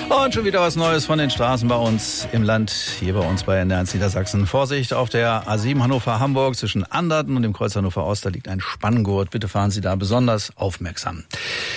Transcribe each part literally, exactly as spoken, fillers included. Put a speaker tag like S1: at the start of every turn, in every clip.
S1: Und schon wieder was Neues von den Straßen bei uns im Land, hier bei uns bei N D R eins Niedersachsen. Vorsicht auf der A sieben Hannover-Hamburg zwischen Anderten und dem Kreuz Hannover-Ost, da liegt ein Spanngurt. Bitte fahren Sie da besonders aufmerksam.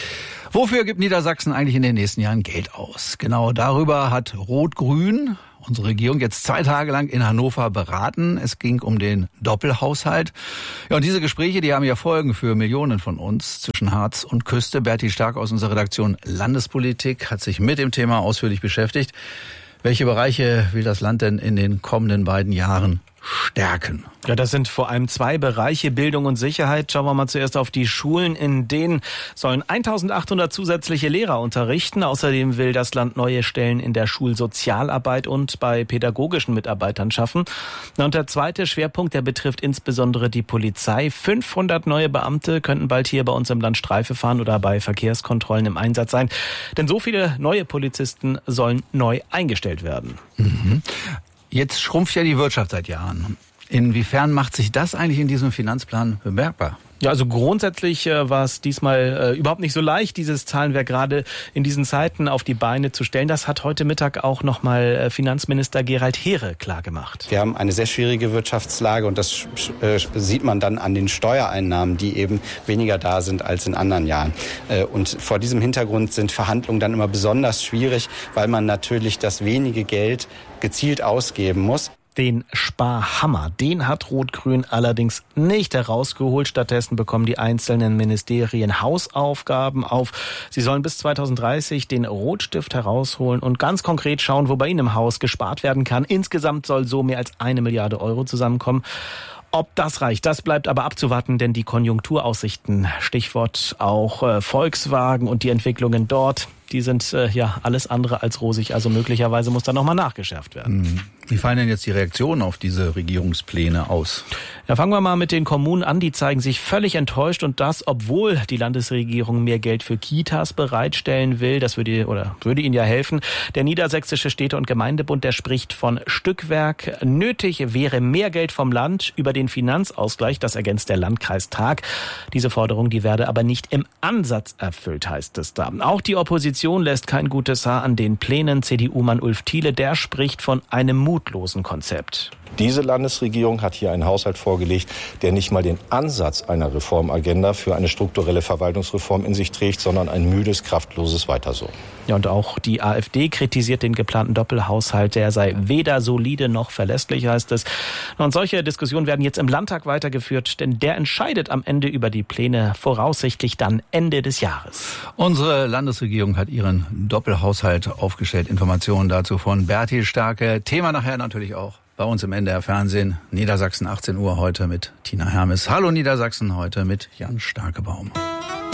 S1: Wofür gibt Niedersachsen eigentlich in den nächsten Jahren Geld aus? Genau darüber hat Rot-Grün, unsere Regierung, jetzt zwei Tage lang in Hannover beraten. Es ging um den Doppelhaushalt. Ja, und diese Gespräche, die haben ja Folgen für Millionen von uns zwischen Harz und Küste. Berti Stark aus unserer Redaktion Landespolitik hat sich mit dem Thema ausführlich beschäftigt. Welche Bereiche will das Land denn in den kommenden beiden Jahren stärken?
S2: Ja, das sind vor allem zwei Bereiche, Bildung und Sicherheit. Schauen wir mal zuerst auf die Schulen. In denen sollen eintausendachthundert zusätzliche Lehrer unterrichten. Außerdem will das Land neue Stellen in der Schulsozialarbeit und bei pädagogischen Mitarbeitern schaffen. Und der zweite Schwerpunkt, der betrifft insbesondere die Polizei. fünfhundert neue Beamte könnten bald hier bei uns im Land Streife fahren oder bei Verkehrskontrollen im Einsatz sein. Denn so viele neue Polizisten sollen neu eingestellt werden.
S1: Mhm. Jetzt schrumpft ja die Wirtschaft seit Jahren. Inwiefern macht sich das eigentlich in diesem Finanzplan bemerkbar?
S2: Ja, also grundsätzlich äh, war es diesmal äh, überhaupt nicht so leicht, dieses Zahlenwerk gerade in diesen Zeiten auf die Beine zu stellen. Das hat heute Mittag auch nochmal äh, Finanzminister Gerald Heere klargemacht.
S3: Wir haben eine sehr schwierige Wirtschaftslage und das äh, sieht man dann an den Steuereinnahmen, die eben weniger da sind als in anderen Jahren. Äh, und vor diesem Hintergrund sind Verhandlungen dann immer besonders schwierig, weil man natürlich das wenige Geld gezielt ausgeben muss.
S2: Den Sparhammer, den hat Rot-Grün allerdings nicht herausgeholt. Stattdessen bekommen die einzelnen Ministerien Hausaufgaben auf. Sie sollen bis zweitausenddreißig den Rotstift herausholen und ganz konkret schauen, wo bei ihnen im Haus gespart werden kann. Insgesamt soll so mehr als eine Milliarde Euro zusammenkommen. Ob das reicht, das bleibt aber abzuwarten, denn die Konjunkturaussichten, Stichwort auch äh, Volkswagen und die Entwicklungen dort, die sind äh, ja alles andere als rosig. Also möglicherweise muss da nochmal nachgeschärft werden.
S1: Wie fallen denn jetzt die Reaktionen auf diese Regierungspläne aus?
S2: Ja, fangen wir mal mit den Kommunen an. Die zeigen sich völlig enttäuscht und das, obwohl die Landesregierung mehr Geld für Kitas bereitstellen will. Das würde oder würde ihnen ja helfen. Der Niedersächsische Städte- und Gemeindebund, der spricht von Stückwerk. Nötig wäre mehr Geld vom Land über den Finanzausgleich. Das ergänzt der Landkreistag. Diese Forderung, die werde aber nicht im Ansatz erfüllt, heißt es da. Auch die Opposition lässt kein gutes Haar an den Plänen. C D U-Mann Ulf Thiele, der spricht von einem mutlosen Konzept.
S4: Diese Landesregierung hat hier einen Haushalt vorgelegt, der nicht mal den Ansatz einer Reformagenda für eine strukturelle Verwaltungsreform in sich trägt, sondern ein müdes, kraftloses Weiter so.
S2: Ja, und auch die AfD kritisiert den geplanten Doppelhaushalt. Der sei weder solide noch verlässlich, heißt es. Und solche Diskussionen werden jetzt im Landtag weitergeführt, denn der entscheidet am Ende über die Pläne, voraussichtlich dann Ende des Jahres.
S1: Unsere Landesregierung hat ihren Doppelhaushalt aufgestellt. Informationen dazu von Berti Starke. Thema nachher natürlich auch bei uns im N D R Fernsehen. Niedersachsen achtzehn Uhr heute mit Tina Hermes. Hallo Niedersachsen heute mit Jan Starkebaum.